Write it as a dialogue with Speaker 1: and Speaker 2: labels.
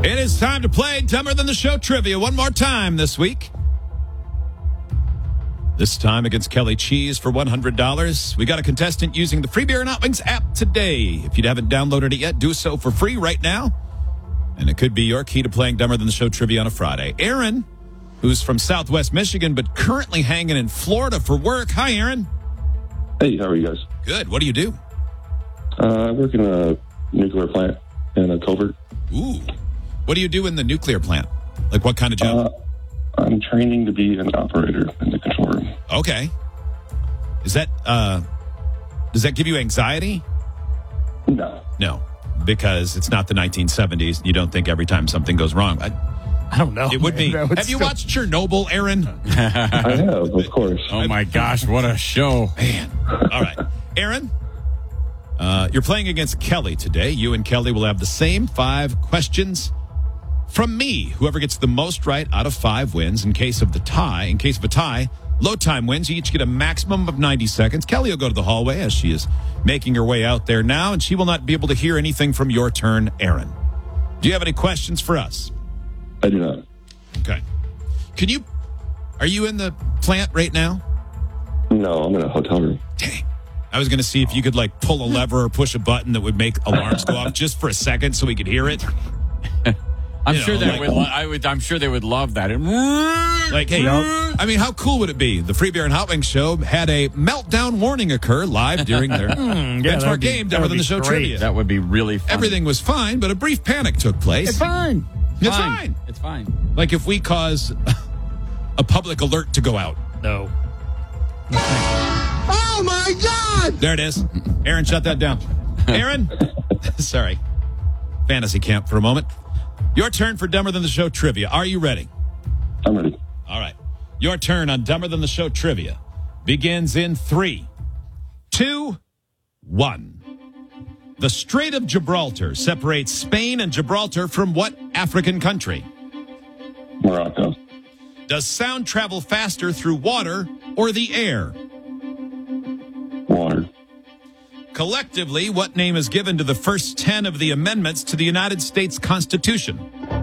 Speaker 1: It is time to play Dumber Than the Show trivia one more time this week. This time against Kelly Cheese for $100. We got a contestant using the Free Beer and Hot Wings app today. If you haven't downloaded it yet, do so for free right now. And it could be your key to playing Dumber Than the Show trivia on a Friday. Aaron, who's from Southwest Michigan, but currently hanging in Florida for work. Hi, Aaron.
Speaker 2: Hey, how are you guys?
Speaker 1: Good. What do you do?
Speaker 2: I work in a nuclear plant in a covert.
Speaker 1: Ooh. What do you do in the nuclear plant? Like what kind of job?
Speaker 2: I'm training to be an operator in the control room.
Speaker 1: Okay. Is that, does that give you anxiety?
Speaker 2: No.
Speaker 1: No, because it's not the 1970s. You don't think every time something goes wrong.
Speaker 3: I don't know.
Speaker 1: It would be.
Speaker 3: No,
Speaker 1: Have you watched Chernobyl, Aaron?
Speaker 2: I have, of course.
Speaker 4: Oh, my gosh, what a show.
Speaker 1: Man. All right. Aaron, you're playing against Kelly today. You and Kelly will have the same 5 questions from me. Whoever gets the most right out of 5 wins. In case of a tie, low time wins. You each get a maximum of 90 seconds. Kelly will go to the hallway as she is making her way out there now, and she will not be able to hear anything from your turn, Aaron. Do you have any questions for us?
Speaker 2: I do not.
Speaker 1: Okay. Are you in the plant right now?
Speaker 2: No, I'm in a hotel room.
Speaker 1: Dang. I was going to see if you could like pull a lever or push a button that would make alarms go off just for a second so we could hear it.
Speaker 4: I'm sure they would love that.
Speaker 1: Like, hey, I mean, how cool would it be? The Free Beer and Hot Wings show had a meltdown warning occur live during their benchmark game, Dumber Than the Show trivia.
Speaker 4: That would be really fun.
Speaker 1: Everything was fine, but a brief panic took place.
Speaker 4: It's fine.
Speaker 1: It's fine.
Speaker 4: It's fine.
Speaker 1: Like if we cause a public alert to go out.
Speaker 3: No.
Speaker 5: Oh, my God!
Speaker 1: There it is. Aaron, shut that down. Aaron? Sorry. Fantasy camp for a moment. Your turn for Dumber Than the Show trivia. Are you ready?
Speaker 2: I'm ready.
Speaker 1: All right. Your turn on Dumber Than the Show trivia begins in 3, 2, 1. The Strait of Gibraltar separates Spain and Gibraltar from what African country?
Speaker 2: Morocco.
Speaker 1: Does sound travel faster through water or the air?
Speaker 2: Water.
Speaker 1: Collectively, what name is given to the first 10 of the amendments to the United States Constitution?